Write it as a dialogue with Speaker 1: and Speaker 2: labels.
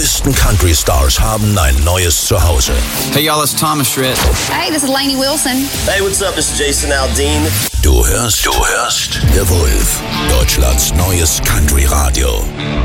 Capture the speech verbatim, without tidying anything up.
Speaker 1: neuesten Country-Stars haben ein neues Zuhause.
Speaker 2: Hey y'all, it's Thomas Schritt.
Speaker 3: Hey, this is Lainey Wilson.
Speaker 4: Hey, what's up? This is Jason Aldean.
Speaker 1: Du hörst, du hörst The Wolf, Deutschlands neues Country-Radio.